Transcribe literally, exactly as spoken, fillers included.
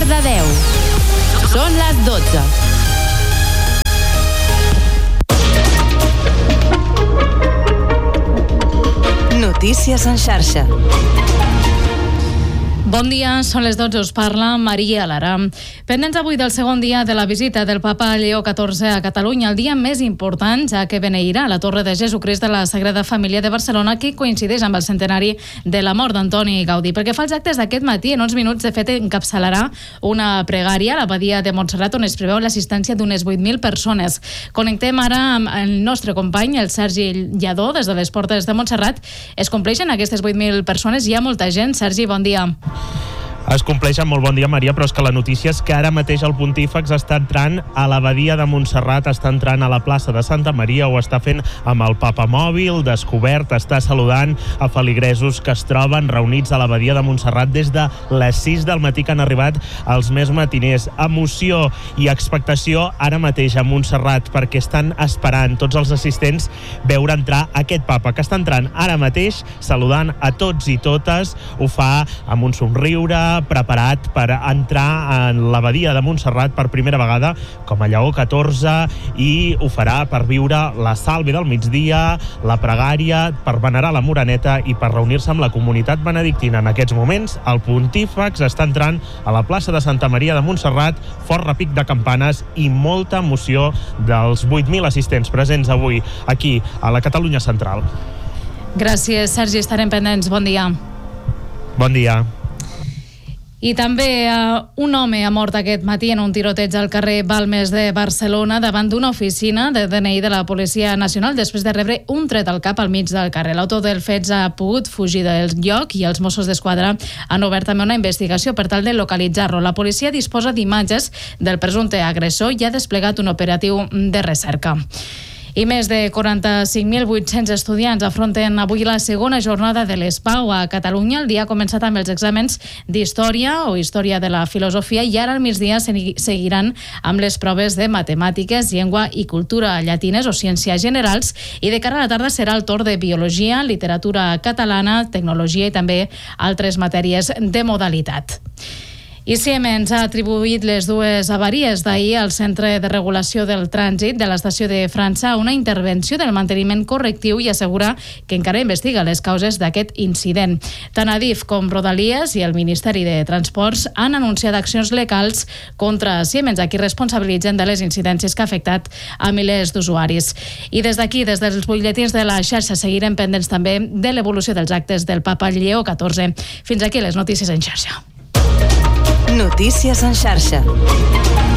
Cardedeu. Són les dotze. Notícies en xarxa. Bon dia, són les dotze, us parla Maria Lara. Pendents avui del segon dia de la visita del papa Lleó catorze a Catalunya, el dia més important, ja que beneirà la Torre de Jesucrist de la Sagrada Família de Barcelona, que coincideix amb el centenari de la mort d'Antoni Gaudí. Perquè fa els actes d'aquest matí, en uns minuts, de fet, encapçalarà una pregària a l'abadia de Montserrat, on es preveu l'assistència d'unes vuit mil persones. Connectem ara amb el nostre company, el Sergi Lladó, des de les portes de Montserrat. Es compleixen aquestes vuit mil persones? Hi ha molta gent. Sergi, bon dia. Es compleixen, molt bon dia, Maria, però és que la notícia és que ara mateix el pontífex està entrant a l'abadia de Montserrat, està entrant a la plaça de Santa Maria, ho està fent amb el papa mòbil, descobert, està saludant a feligresos que es troben reunits a l'abadia de Montserrat des de les sis del matí que han arribat els més matiners. Emoció i expectació ara mateix a Montserrat, perquè estan esperant tots els assistents veure entrar aquest papa, que està entrant ara mateix saludant a tots i totes, ho fa amb un somriure, preparat per entrar en l'abadia de Montserrat per primera vegada com a Lleó catorze, i ho farà per viure la Salve del migdia, la pregària, per venerar la Moreneta i per reunir-se amb la comunitat benedictina. En aquests moments, el pontífex està entrant a la plaça de Santa Maria de Montserrat, fort repic de campanes i molta emoció dels vuit mil assistents presents avui aquí a la Catalunya Central. Gràcies, Sergi, estarem pendents. Bon dia. Bon dia. I també eh, un home ha mort aquest matí en un tiroteig al carrer Balmes de Barcelona davant d'una oficina de D N I de la Policia Nacional després de rebre un tret al cap al mig del carrer. L'autor dels fets ha pogut fugir del lloc i els Mossos d'Esquadra han obert també una investigació per tal de localitzar-lo. La policia disposa d'imatges del presumpte agressor i ha desplegat un operatiu de recerca. I més de quaranta-cinc mil vuit-cents estudiants afronten avui la segona jornada de l'ESPAU a Catalunya. El dia ha començat amb els exàmens d'Història o Història de la Filosofia i ara al migdia seguiran amb les proves de Matemàtiques, Llengua i Cultura llatines o Ciències Generals, i de cara a la tarda serà el torn de Biologia, Literatura Catalana, Tecnologia i també altres matèries de modalitat. I Siemens ha atribuït les dues avaries d'ahir al Centre de Regulació del Trànsit de l'estació de França a una intervenció del manteniment correctiu i assegura que encara investiga les causes d'aquest incident. Tant Adif com Rodalies i el Ministeri de Transports han anunciat accions legals contra Siemens, a qui responsabilitzen de les incidències que ha afectat a milers d'usuaris. I des d'aquí, des dels butlletins de la xarxa, seguirem pendents també de l'evolució dels actes del papa Lleó catorze. Fins aquí les notícies en xarxa. Notícies en xarxa.